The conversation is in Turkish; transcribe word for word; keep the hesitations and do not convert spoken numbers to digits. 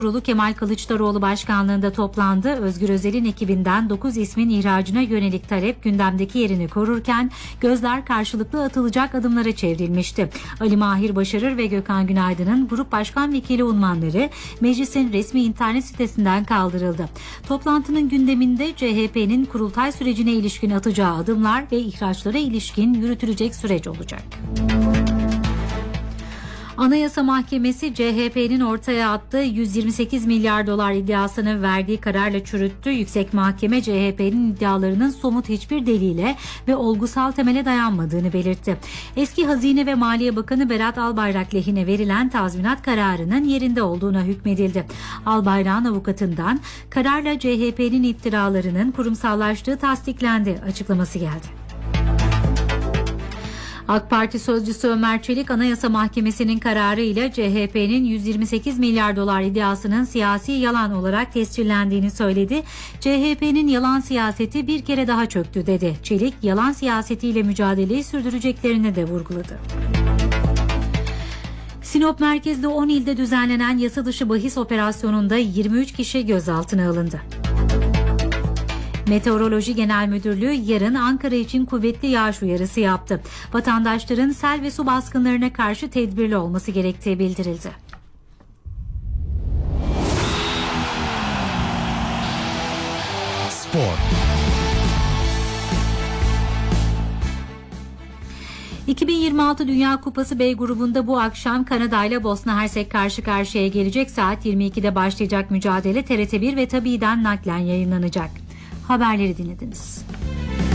Kurulu Kemal Kılıçdaroğlu başkanlığında toplandı. Özgür Özel'in ekibinden dokuz ismin ihracına yönelik talep gündemdeki yerini korurken gözler karşılıklı atılacak adımlara çevrilmişti. Ali Mahir Başarır ve Gökhan Günaydın'ın grup başkan vekili unvanları meclisin resmi internet sitesinden kaldırıldı. Toplantının gündeminde C H P'nin kurultay sürecine ilişkin atacağı adımlar ve ihraçlara ilişkin yürütülecek süreç olacak. Anayasa Mahkemesi C H P'nin ortaya attığı yüz yirmi sekiz milyar dolar iddiasını verdiği kararla çürüttü. Yüksek Mahkeme C H P'nin iddialarının somut hiçbir delile ve olgusal temele dayanmadığını belirtti. Eski Hazine ve Maliye Bakanı Berat Albayrak lehine verilen tazminat kararının yerinde olduğuna hükmedildi. Albayrak'ın avukatından kararla C H P'nin iftiralarının kurumsallaştığı tasdiklendi açıklaması geldi. AK Parti sözcüsü Ömer Çelik, Anayasa Mahkemesi'nin kararıyla C H P'nin yüz yirmi sekiz milyar dolar iddiasının siyasi yalan olarak tescillendiğini söyledi. C H P'nin yalan siyaseti bir kere daha çöktü dedi. Çelik, yalan siyasetiyle mücadeleyi sürdüreceklerini de vurguladı. Sinop merkezli on ilde düzenlenen yasa dışı bahis operasyonunda yirmi üç kişi gözaltına alındı. Meteoroloji Genel Müdürlüğü yarın Ankara için kuvvetli yağış uyarısı yaptı. Vatandaşların sel ve su baskınlarına karşı tedbirli olması gerektiği bildirildi. Spor. iki bin yirmi altı Dünya Kupası B grubunda bu akşam Kanada ile Bosna Hersek karşı karşıya gelecek. Saat yirmi ikide başlayacak mücadele T R T bir ve Tabi'den naklen yayınlanacak. Haberleri dinlediniz.